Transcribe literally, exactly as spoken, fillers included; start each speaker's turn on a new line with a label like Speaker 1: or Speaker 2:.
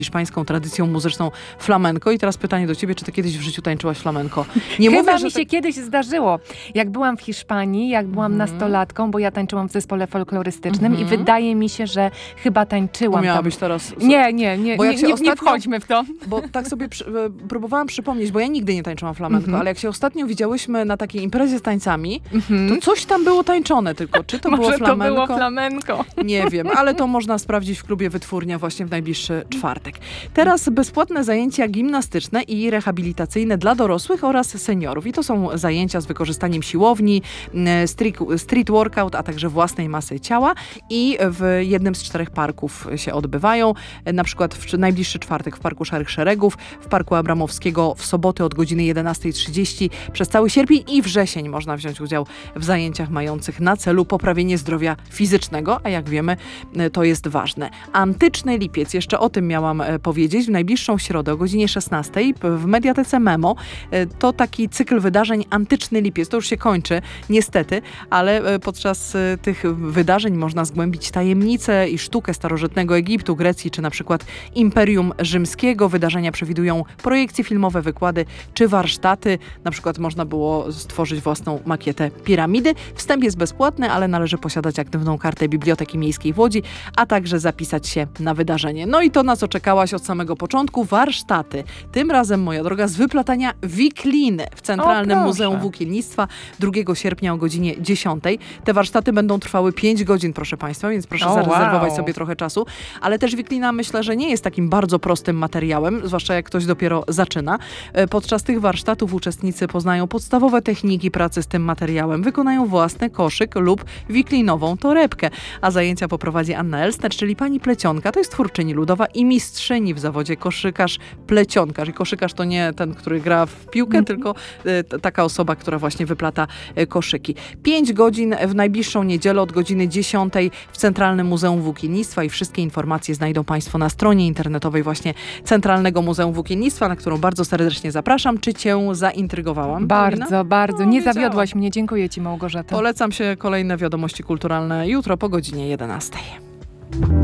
Speaker 1: hiszpańską tradycją muzyczną flamenco. I teraz pytanie do ciebie, czy ty kiedyś w życiu tańczyłaś flamenco? Nie
Speaker 2: Chyba
Speaker 1: mówię,
Speaker 2: mi
Speaker 1: że
Speaker 2: się
Speaker 1: tak...
Speaker 2: kiedyś zdarzyło. Jak byłam w Hiszpanii, jak byłam
Speaker 1: Mhm.
Speaker 2: nastolatką, bo ja tańczyłam w zespole folklorystycznym
Speaker 1: Mhm.
Speaker 2: i wydaje mi się, że chyba tańczyłam tam.
Speaker 1: Umiałabyś teraz...
Speaker 2: Nie, nie, nie,
Speaker 1: Bo jak
Speaker 2: nie,
Speaker 1: się
Speaker 2: nie,
Speaker 1: ostatnio-
Speaker 2: nie wchodźmy w to.
Speaker 1: Bo tak sobie przy, e, próbowałam przypomnieć, bo ja nigdy nie tańczyłam flamenco,
Speaker 2: Mhm.
Speaker 1: ale jak się ostatnio widziałyśmy na takiej imprezie z tańcami,
Speaker 2: Mhm.
Speaker 1: to coś tam było tańczone tylko. Czy to
Speaker 2: Może
Speaker 1: było
Speaker 2: to
Speaker 1: flamenco?
Speaker 2: było flamenko.
Speaker 1: Nie wiem, ale to można sprawdzić w klubie Wytwórnia właśnie w najbliższy czwartek. Teraz bezpłatne zajęcia gimnastyczne i rehabilitacyjne dla dorosłych oraz seniorów. I to są zajęcia z wykorzystaniem siłowni, m, street, street workout, a także własnej masy ciała. I w jednym z czterech parków się odbywają. Na przykład w najbliższy czwartek w Parku Szarych Szeregów, w Parku Abramowskiego w soboty od godziny jedenastej trzydzieści przez cały sierpień i wrzesień można wziąć udział w zajęciach mających na celu poprawienie zdrowia fizycznego, a jak wiemy, to jest ważne. Antyczny Lipiec, jeszcze o tym miałam e, powiedzieć, w najbliższą środę o godzinie szesnastej w Mediatece Memo. E, to taki cykl wydarzeń Antyczny Lipiec. To już się kończy, niestety, ale e, podczas e, tych wydarzeń można zgłębić tajemnice i sztukę starożytnego Egiptu, Grecji, czy na przykład Imperium Rzymskiego. Wydarzenia przewidują projekcje filmowe, wykłady, czy warsztaty. Na przykład można było stworzyć własną makietę piramidy. Wstęp jest bezpłatny, ale należy posiadać aktywną kartę Biblioteki Miejskiej w Łodzi, a także zapisać się na wydarzenie. No i to, na co czekałaś od samego początku, warsztaty. Tym razem, moja droga, z wyplatania wikliny w Centralnym
Speaker 2: O, proszę.
Speaker 1: Muzeum Włókiennictwa drugiego sierpnia o godzinie dziesiątej. Te warsztaty będą trwały pięć godzin, proszę Państwa, więc proszę
Speaker 2: O,
Speaker 1: zarezerwować
Speaker 2: wow.
Speaker 1: sobie trochę czasu. Ale też wiklina, myślę, że nie jest takim bardzo prostym materiałem, zwłaszcza jak ktoś dopiero zaczyna. E, Podczas tych warsztatów uczestnicy poznają podstawowe techniki pracy z tym materiałem, wykonają własny koszyk lub wiklinową torebkę. A zajęcia poprowadzi Anna Elstner, czyli pani plecionka. To jest twórczyni ludowa i mistrzyni w zawodzie koszykarz-plecionkarz. I koszykarz to nie ten, który gra w piłkę,
Speaker 2: Mhm.
Speaker 1: tylko e, t- taka osoba, która właśnie wyplata e, koszyki. Pięć godzin w najbliższą niedzielę od godziny dziesiątej w Centralnym Muzeum Włókiennictwa i wszystkie informacje znajdą Państwo na stronie internetowej właśnie Centralnego Muzeum Włókiennictwa, na którą bardzo serdecznie zapraszam. Czy Cię zaintrygowałam, Paulina?
Speaker 2: Bardzo, bardzo.
Speaker 1: No,
Speaker 2: Nie
Speaker 1: wiedziałam.
Speaker 2: zawiodłaś mnie. Dziękuję Ci, Małgorzato.
Speaker 1: Polecam się kolejne wiadomości kulturalne jutro po godzinie jedenastej.